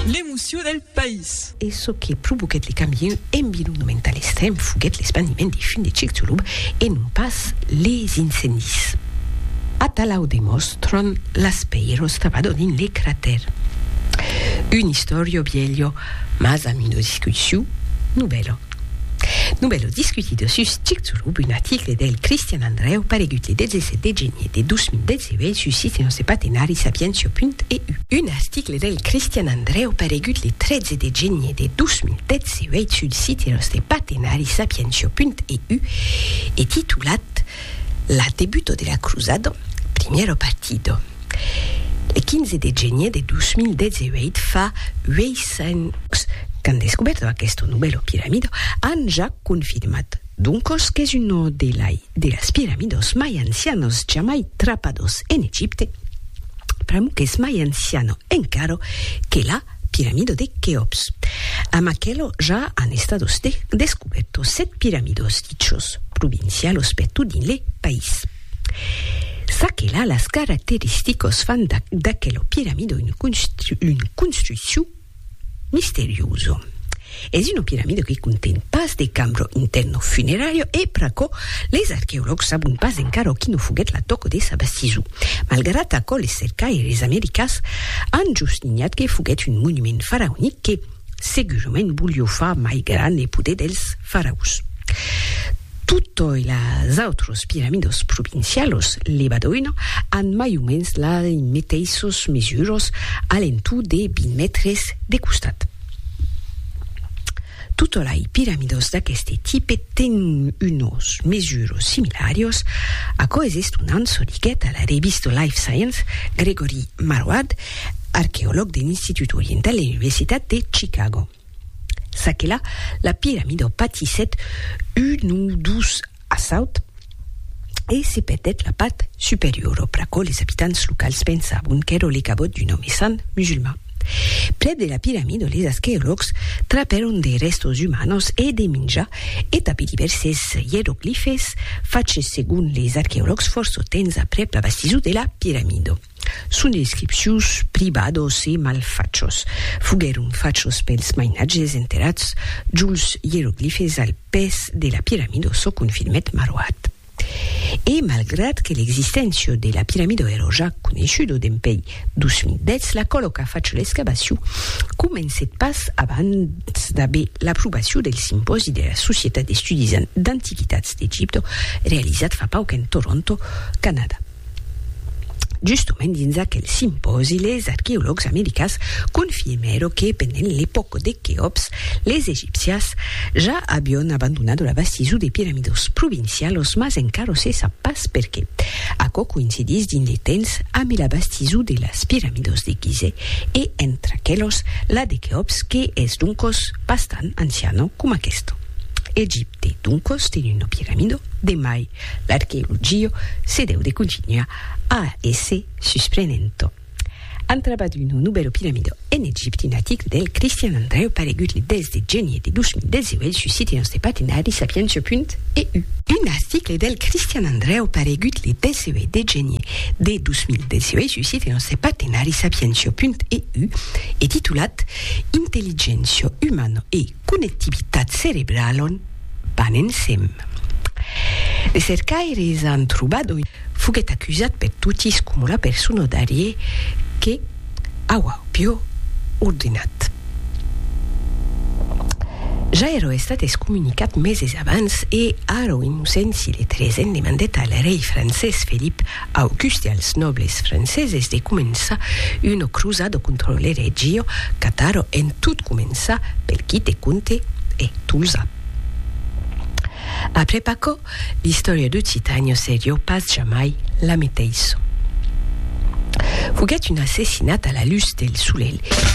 l'emotion del país. Eso che provoquet le cambios environnemental extrem fuguet l'expandiment des funds de Chicxulub et non pas les incendis. Atalau demostron las peiros travado din le crater. Un historio vieglio, mas a mino discussiu, nubelo discutido sus Chicxulub un article del Cristian Andreu paregut le 17 de genie de 2019 sus site nostre patenari sapientio.eu. Un article del Cristian Andreu paregut le 13 de genie de 2019 sul site nostre patenari sapientio.eu e titulat La debuto de la cruzado, primero partido. Le 15 de genie de 2018 fa 800 che han descoberto questo nubelo piramido han già confirmat duncos que es uno de las piramidos mai ancianos jamais trapados en Egipte, pramu que es mai anciano encaro que la piramido de Keops. A aquello ya han estado descubiertos 7 piramidos dichos provincialos per tutto in le país. Saquela las características fan d'aquello piramido un construcción misterioso. Es una piramide che contiene pas de cambro interno funerario e praco les archeologs sabun pas encara chi no fuguet la toco de sa bastizu. Malgrat aco les cercaires americas han justiniat che fuguet un monument faraonic che segurament voglio fa mai gran e pude dels faraus. Tutto las otros piramidos provincialos levadoino han mai o mens la meteisos mesuros alentu de 20 metres de costat. Tutto i piramidos d'aqueste tipe ten unos mesuros similarios a co esist un an sodiquet a la revista Life Science Gregory Marwad, archeolog de l'Institut Oriental de l'Universitat de Chicago. Saquela, la piramido patisset un ou 12 assaut e se peut-être la part supérieure, praco les habitants locals pensavon qu'ero le cabot d'un home sant musulman. Près de la piramide, les arqueòlegs traperon de restos humanos e de menjar e tapi diverses hieroglifes faces, segun les arqueòlegs, força temps après la bastizu de la piramide. Sunt descripcions privados e malfachos. Fugueron fachos pels mainatges enterrats juls hieroglifes al pes de la piramide, so confirmet Marwad. E malgrat que l'existència de la piramide era ja coneguda d'empei 2010, la col·loca faig l'excavació comencet pas abans d'haver l'aprovació del simposi de la Societat d'Estudis d'Antiquitats d'Egipte realitzat fa poc en Toronto, Canadà. Justament dins aquel simposi, les arqueòlegs americans confirmero que pendent l'època de Keops, les egipcians ja havien abandonat la bastizu de piramides provincialos, mas encara se sap pas per què. Aquò coincidís dins de temps amb la bastizu de les piramides de Gizeh e entre aquellos la de Keops, que és duncos bastant anciano com aquesto. Egipte, duncos, ten una piramide de mai. L'archeologia se deu de continuar a esse sorprenento. Han trobat una nubelo piramide en Egipte, un article del Cristian Andreu paregut le 10 de genie de 2019 sul site nostre patenari sapientio.eu. Un article del Cristian Andreu paregut le 10 de genie de 2019 sul site nostre patenari sapientio.eu e titulat Intelligència umana e connectivitat cerebralon van ensem. Les cercaires han trobat fuguet accusat per tutti come la persona d'arie che aveva più ordinat. Ja ero estat excomunicat meses abans e aro innocenti le 13 demandet al rei francès Philippe Auguste e als nobles franceses de començar una cruzada contra le regio cataro en tot començar pel qui te conte e tulsa. Après Paco, l'historia de Titanio serio pas jamais la meteiso. Fuguet un assassinat a la luz del soleil.